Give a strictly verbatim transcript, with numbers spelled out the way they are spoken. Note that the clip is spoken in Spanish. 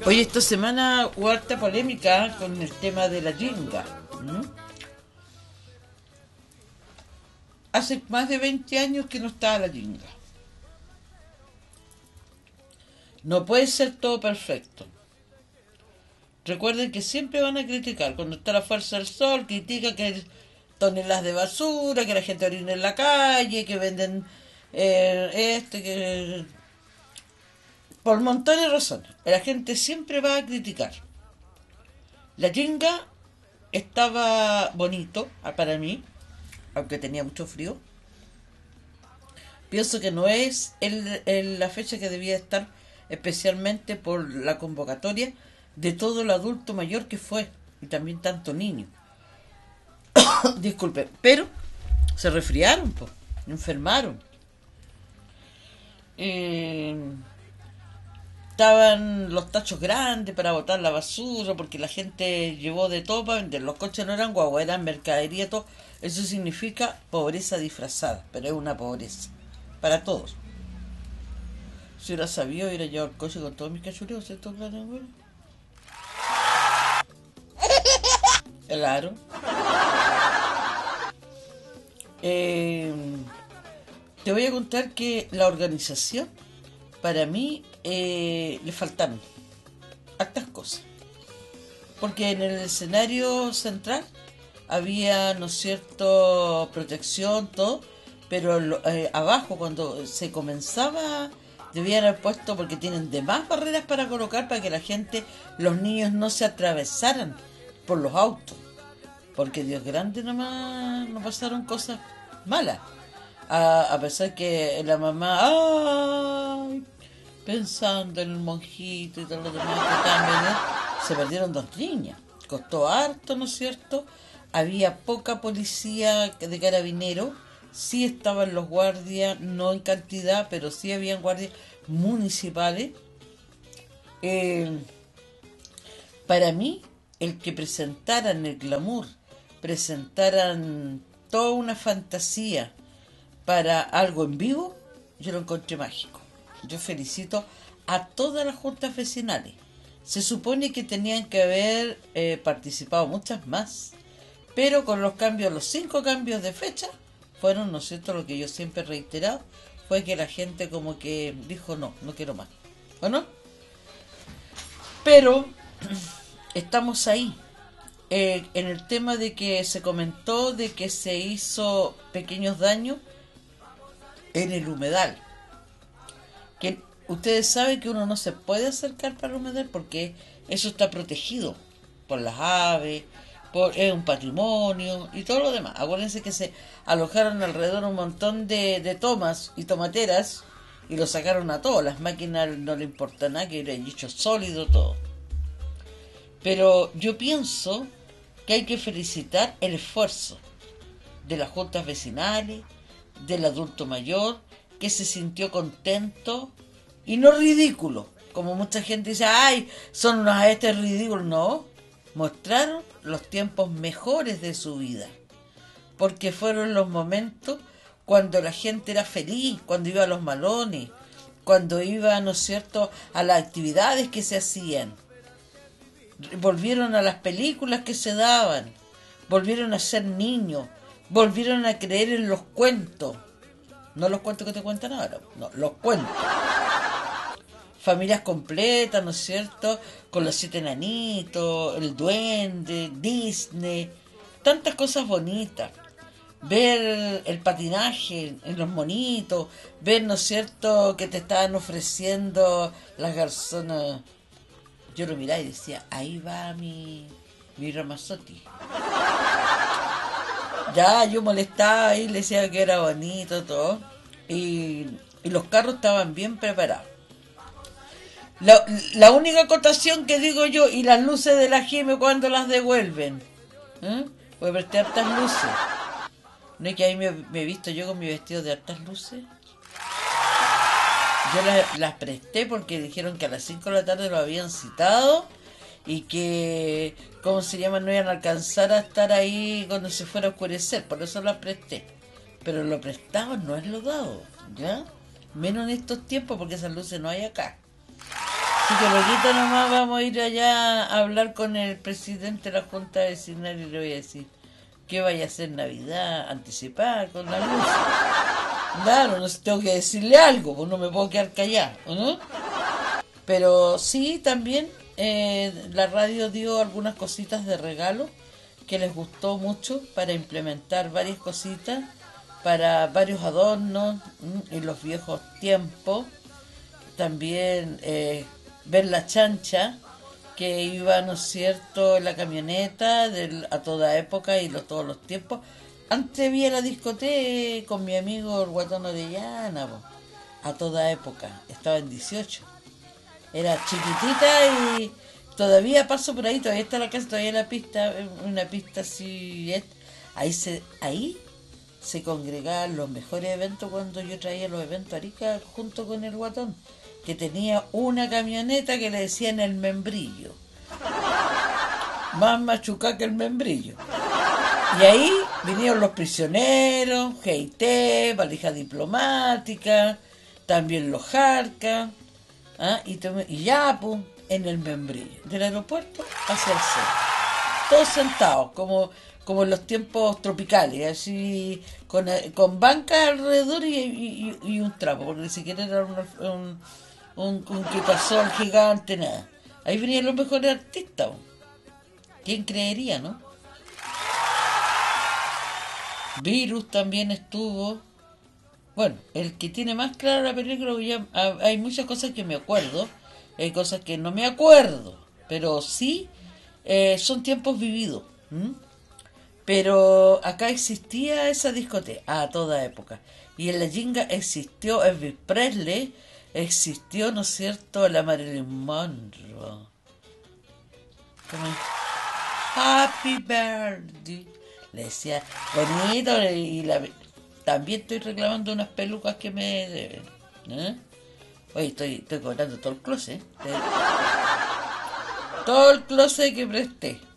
Oye, esta semana hubo harta polémica con el tema de la Jenga. ¿Mm? Hace más de veinte años que no estaba la Jenga. No puede ser todo perfecto. Recuerden que siempre van a criticar. Cuando está la Fuerza del Sol, critica que hay toneladas de basura, que la gente orina en la calle, que venden eh, este, que... por montones de razones. La gente siempre va a criticar. La Jenga estaba bonito para mí, aunque tenía mucho frío. Pienso que no es el, el, la fecha que debía estar, especialmente por la convocatoria de todo el adulto mayor que fue, y también tanto niño. Disculpe, pero se resfriaron, po, enfermaron. Eh, estaban los tachos grandes para botar la basura, porque la gente llevó de todo para vender. Los coches no eran guagua, eran mercadería, todo. Eso significa pobreza disfrazada, pero es una pobreza para todos. Si hubiera sabido, hubiera llevado el coche con todos mis cachureos, ¿cierto? Claro. Eh, te voy a contar que la organización, para mí, eh, le faltaron hartas cosas. Porque en el escenario central había, ¿no es cierto?, protección, todo, pero eh, abajo, cuando se comenzaba, debían haber puesto, porque tienen demás barreras para colocar para que la gente, los niños no se atravesaran por los autos, porque Dios grande nomás no pasaron cosas malas, a, a pesar que la mamá, ay, pensando en el monjito y todo lo demás que también, se perdieron dos niñas, costó harto, ¿no es cierto? Había poca policía de carabineros, sí estaban los guardias, no en cantidad, pero sí habían guardias municipales. Eh, para mí, el que presentaran el glamour, presentaran toda una fantasía para algo en vivo, yo lo encontré mágico. Yo felicito a todas las juntas vecinales. Se supone que tenían que haber eh, participado muchas más, pero con los cambios, los cinco cambios de fecha, fueron, ¿no es cierto?, lo que yo siempre he reiterado, fue que la gente como que dijo, no, no quiero más, ¿o no? Pero estamos ahí, eh, en el tema de que se comentó de que se hizo pequeños daños en el humedal, que ustedes saben que uno no se puede acercar para el humedal porque eso está protegido por las aves, por, es un patrimonio y todo lo demás. Acuérdense que se alojaron alrededor un montón de, de tomas y tomateras y lo sacaron a todos. Las máquinas no le importa nada, que era dicho sólido todo. Pero yo pienso que hay que felicitar el esfuerzo de las juntas vecinales, del adulto mayor, que se sintió contento y no ridículo, como mucha gente dice, ay, son unos este ridículos. No, mostraron los tiempos mejores de su vida, porque fueron los momentos cuando la gente era feliz, cuando iba a los malones, cuando iba, ¿no es cierto?, a las actividades que se hacían. Volvieron a las películas que se daban, volvieron a ser niños, volvieron a creer en los cuentos. No los cuentos que te cuentan ahora, no, los cuentos. Familias completas, ¿no es cierto?, con los siete enanitos, el duende, Disney, tantas cosas bonitas. Ver el patinaje en los monitos, ver, ¿no es cierto?, que te estaban ofreciendo las garzonas. Yo lo miraba y decía, ahí va mi, mi Ramazotti. Ya, yo molestaba y le decía que era bonito todo. Y, y los carros estaban bien preparados. La, la única acotación que digo yo, y las luces de la Jime cuando las devuelven. ¿Eh? Voy a verte hartas luces. ¿No es que ahí me, me he visto yo con mi vestido de hartas luces? Yo las, las presté porque dijeron que a las cinco de la tarde lo habían citado y que, ¿cómo se llama?, no iban a alcanzar a estar ahí cuando se fuera a oscurecer. Por eso las presté. Pero lo prestado no es lo dado, ¿ya? Menos en estos tiempos, porque esas luces no hay acá. Así que luego nomás vamos a ir allá a hablar con el presidente de la Junta Vecinal y le voy a decir que vaya a hacer Navidad anticipada con la luz. Claro, no sé, tengo que decirle algo, pues no me puedo quedar callado, ¿no? Pero sí, también eh, la radio dio algunas cositas de regalo que les gustó mucho para implementar varias cositas, para varios adornos mm, en los viejos tiempos. También eh, ver la chancha que iba, ¿no es cierto?, en la camioneta del, a toda época y los, todos los tiempos. Antes vi a la discoteca con mi amigo el Guatón Orellana, po, a toda época. Estaba en dieciocho. Era chiquitita y todavía paso por ahí, todavía está la casa, todavía la pista, una pista así. Ahí se, ahí se congregaban los mejores eventos cuando yo traía los eventos a Arica junto con el Guatón, que tenía una camioneta que le decían el membrillo. Más machucá que el membrillo. Y ahí vinieron los prisioneros, G I T, valija diplomática, también los jarcas, ¿ah? y, y ya, pues, en el membrillo, del aeropuerto hacia el centro. Todos sentados, como, como en los tiempos tropicales, así, con, con bancas alrededor y, y, y un trapo, porque ni siquiera era un, un, un, un quitasol gigante, nada. Ahí venían los mejores artistas. ¿Quién creería, no? Virus también estuvo. Bueno, el que tiene más clara la película, ya, hay muchas cosas que me acuerdo, hay cosas que no me acuerdo, pero sí eh, son tiempos vividos. ¿m? Pero acá existía esa discoteca a toda época. Y en la Jinga existió Elvis Presley, existió, ¿no es cierto?, la Marilyn Monroe. ¿Cómo es? Happy birthday. Le decía, bonito, y la, también estoy reclamando unas pelucas que me deben. ¿eh? Oye, estoy, estoy cobrando todo el closet. ¿eh? Todo el closet que presté.